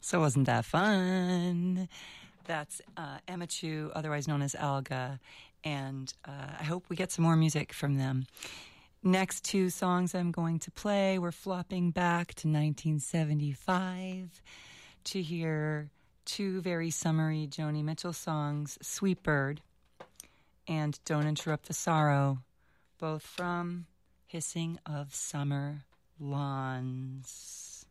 So wasn't that fun? That's Emma Chu, otherwise known as Alga, and I hope we get some more music from them. Next two songs I'm going to play, we're flopping back to 1975 to hear two very summery Joni Mitchell songs, Sweet Bird and Don't Interrupt the Sorrow, both from Hissing of Summer Lawns.